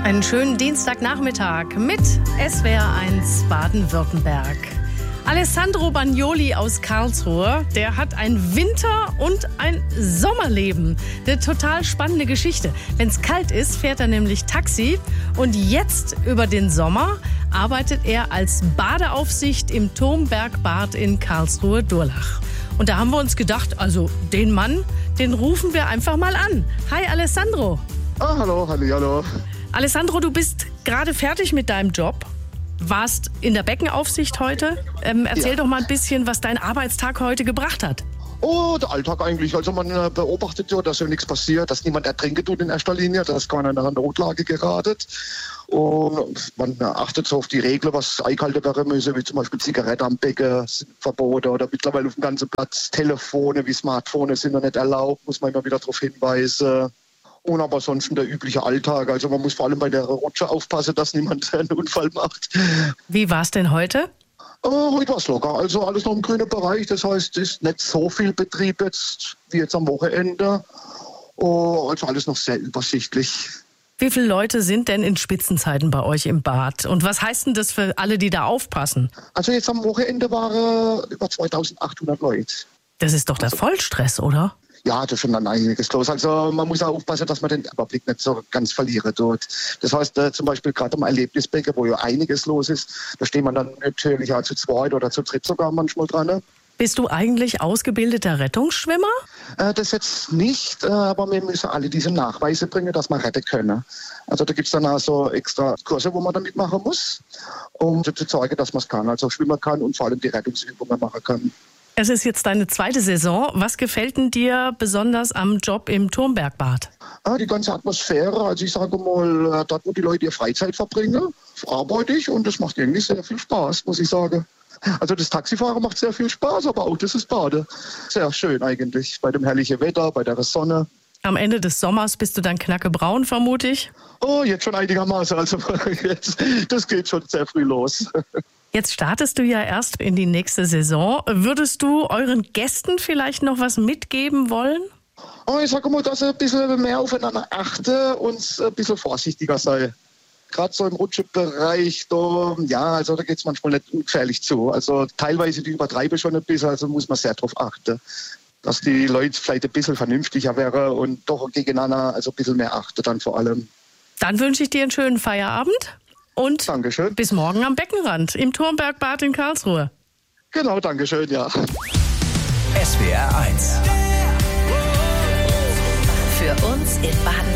Einen schönen Dienstagnachmittag mit SWR1 Baden-Württemberg. Alessandro Bagnoli aus Karlsruhe, der hat ein Winter- und ein Sommerleben. Eine total spannende Geschichte. Wenn es kalt ist, fährt er nämlich Taxi. Und jetzt über den Sommer arbeitet er als Badeaufsicht im Turmbergbad in Karlsruhe-Durlach. Und da haben wir uns gedacht, also den Mann, den rufen wir einfach mal an. Hi Alessandro. Hallo. Alessandro, du bist gerade fertig mit deinem Job. Warst in der Beckenaufsicht heute. Erzähl doch mal ein bisschen, was dein Arbeitstag heute gebracht hat. Oh, der Alltag eigentlich. Also man beobachtet ja, dass ja nichts passiert, dass niemand ertrinken tut in erster Linie, dass keiner in einer Notlage geratet. Und man achtet so auf die Regeln, was eingehalten werden müssen, wie zum Beispiel Zigaretten am Becken sind verboten oder mittlerweile auf dem ganzen Platz Telefone wie Smartphones sind noch nicht erlaubt, muss man immer wieder darauf hinweisen. Und aber sonst der übliche Alltag. Also man muss vor allem bei der Rutsche aufpassen, dass niemand einen Unfall macht. Wie war es denn heute? Heute war es locker. Also alles noch im grünen Bereich. Das heißt, es ist nicht so viel Betrieb jetzt wie jetzt am Wochenende. Also alles noch sehr übersichtlich. Wie viele Leute sind denn in Spitzenzeiten bei euch im Bad? Und was heißt denn das für alle, die da aufpassen? Also jetzt am Wochenende waren über 2800 Leute. Das ist doch der Vollstress, oder? Ja, das ist schon dann einiges los. Also man muss auch aufpassen, dass man den Überblick nicht so ganz verlieren tut. Das heißt, zum Beispiel gerade am Erlebnisbecken, wo ja einiges los ist, da stehen man dann natürlich auch zu zweit oder zu dritt sogar manchmal dran. Bist du eigentlich ausgebildeter Rettungsschwimmer? Das jetzt nicht, aber wir müssen alle diese Nachweise bringen, dass wir retten können. Also da gibt es dann auch so extra Kurse, wo man dann mitmachen muss, um zu zeigen, dass man es kann, also schwimmen kann und vor allem die Rettungsübungen machen kann. Es ist jetzt deine zweite Saison. Was gefällt denn dir besonders am Job im Turmbergbad? Die ganze Atmosphäre, also ich sage mal, dort wo die Leute ihre Freizeit verbringen, arbeite ich und das macht irgendwie sehr viel Spaß, muss ich sagen. Also das Taxifahren macht sehr viel Spaß, aber auch das Bade. Sehr schön eigentlich, bei dem herrlichen Wetter, bei der Sonne. Am Ende des Sommers bist du dann knackebraun, vermute ich? Oh, jetzt schon einigermaßen, also jetzt, das geht schon sehr früh los. Jetzt startest du ja erst in die nächste Saison. Würdest du euren Gästen vielleicht noch was mitgeben wollen? Oh, ich sage mal, dass sie ein bisschen mehr aufeinander achten und ein bisschen vorsichtiger sein. Gerade so im Rutschebereich, da geht es manchmal nicht ungefährlich zu. Also teilweise die übertreiben schon ein bisschen, also muss man sehr darauf achten, dass die Leute vielleicht ein bisschen vernünftiger wären und doch gegeneinander also ein bisschen mehr achten dann vor allem. Dann wünsche ich dir einen schönen Feierabend. Und Dankeschön. Bis morgen am Beckenrand im Turmbergbad in Karlsruhe. Genau, Dankeschön, ja. SWR1. Für uns in Baden